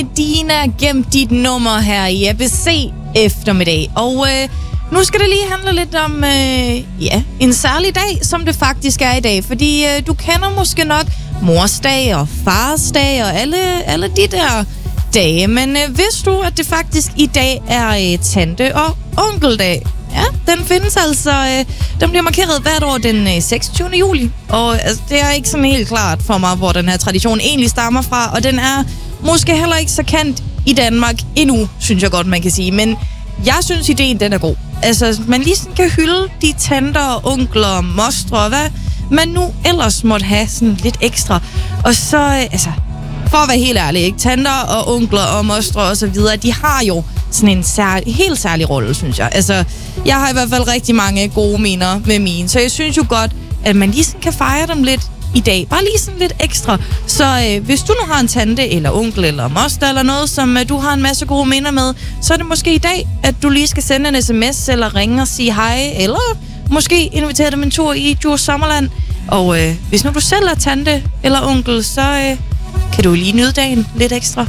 Dina gemt dit nummer her i ABC eftermiddag. Og nu skal det lige handle lidt om en særlig dag, som det faktisk er i dag. Fordi du kender måske nok morsdag og farsdag og alle de der dage. Men vidste du, at det faktisk i dag er tante- og onkeldag? Ja, den findes altså. Den bliver markeret hvert år den 26. juli. Og det er ikke sådan helt klart for mig, hvor den her tradition egentlig stammer fra. Og den er måske heller ikke så kendt i Danmark endnu, synes jeg godt, man kan sige. Men jeg synes, ideen den er god. Altså, man lige sådan kan hylde de tanter, onkler og mostre, og hvad man nu ellers måtte have sådan lidt ekstra. Og så, for at være helt ærlig, ikke? Tanter og onkler og mostre og så videre, de har jo sådan en helt særlig rolle, synes jeg. Altså, jeg har i hvert fald rigtig mange gode minder med mine, så jeg synes jo godt, at man lige sådan kan fejre dem lidt i dag. Bare lige sådan lidt ekstra. Så hvis du nu har en tante, eller onkel, eller moster, eller noget, som du har en masse gode minder med, så er det måske i dag, at du lige skal sende en sms, eller ringe og sige hej, eller måske invitere dem en tur i Djurs Sommerland. Og hvis nu du selv er tante eller onkel, så kan du lige nyde dagen lidt ekstra.